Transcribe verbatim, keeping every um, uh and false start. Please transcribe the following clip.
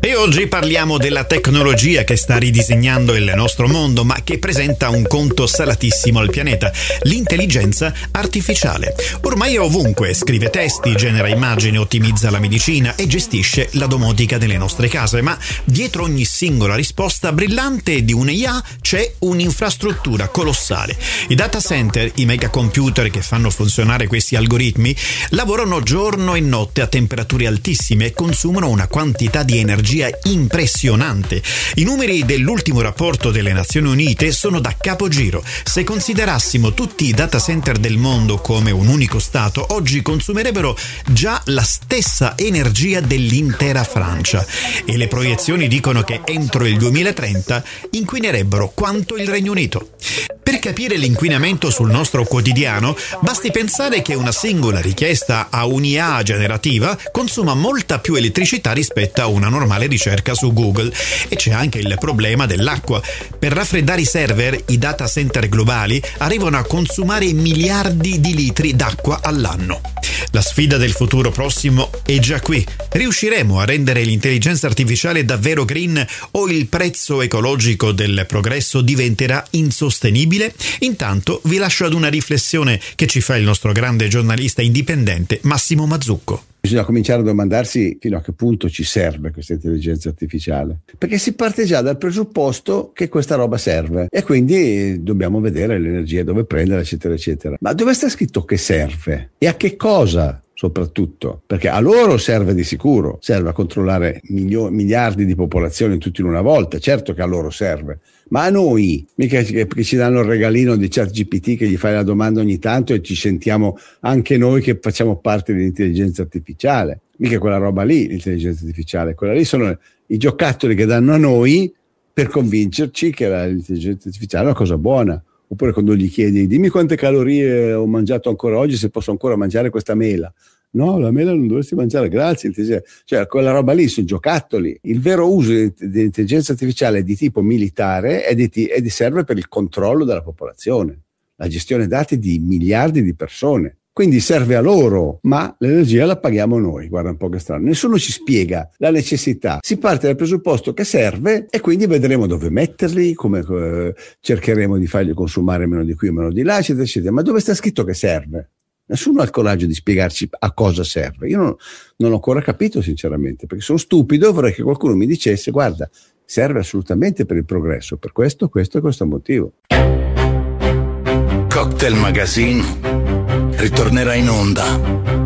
E oggi parliamo della tecnologia che sta ridisegnando il nostro mondo, ma che presenta un conto salatissimo al pianeta: l'intelligenza artificiale. Ormai è ovunque, scrive testi, genera immagini, ottimizza la medicina e gestisce la domotica delle nostre case, ma dietro ogni singola risposta brillante di un'A I c'è un'infrastruttura colossale. I data center, i megacomputer che fanno funzionare questi algoritmi, lavorano giorno e notte a temperature altissime e consumano una quantità di energia impressionante. I numeri dell'ultimo rapporto delle Nazioni Unite sono da capogiro. Se considerassimo tutti i data center del mondo come un unico stato, oggi consumerebbero già la stessa energia dell'intera Francia, e le proiezioni dicono che entro il duemilatrenta inquinerebbero quanto il Regno Unito. Per capire l'inquinamento sul nostro quotidiano, basti pensare che una singola richiesta a un'I A generativa consuma molta più elettricità rispetto a una normale ricerca su Google. E c'è anche il problema dell'acqua. Per raffreddare i server, i data center globali arrivano a consumare miliardi di litri d'acqua all'anno. La sfida del futuro prossimo è già qui. Riusciremo a rendere l'intelligenza artificiale davvero green, o il prezzo ecologico del progresso diventerà insostenibile? Intanto vi lascio ad una riflessione che ci fa il nostro grande giornalista indipendente Massimo Mazzucco. Bisogna cominciare a domandarsi fino a che punto ci serve questa intelligenza artificiale, perché si parte già dal presupposto che questa roba serve e quindi dobbiamo vedere l'energia dove prenderla, eccetera eccetera. Ma dove sta scritto che serve e a che cosa? Soprattutto perché a loro serve di sicuro, serve a controllare milio- miliardi di popolazioni tutti in una volta, certo che a loro serve, ma a noi mica che, che ci danno il regalino di ChatGPT che gli fai la domanda ogni tanto e ci sentiamo anche noi che facciamo parte dell'intelligenza artificiale. Mica quella roba lì, l'intelligenza artificiale, quella lì sono i giocattoli che danno a noi per convincerci che la, l'intelligenza artificiale è una cosa buona. Oppure quando gli chiedi dimmi quante calorie ho mangiato ancora oggi, se posso ancora mangiare questa mela. No, la mela non dovresti mangiare, grazie. Cioè quella roba lì sono giocattoli. Il vero uso dell'intelligenza artificiale è di tipo militare e di, e di serve per il controllo della popolazione, la gestione dati di miliardi di persone. Quindi serve a loro, ma l'energia la paghiamo noi. Guarda un po' che strano. Nessuno ci spiega la necessità. Si parte dal presupposto che serve e quindi vedremo dove metterli, come eh, cercheremo di farli consumare meno di qui o meno di là, eccetera, eccetera. Ma dove sta scritto che serve? Nessuno ha il coraggio di spiegarci a cosa serve. Io non, non ho ancora capito sinceramente, perché sono stupido e vorrei che qualcuno mi dicesse guarda, serve assolutamente per il progresso, per questo, questo e questo motivo. Cocktail Magazine ritornerà in onda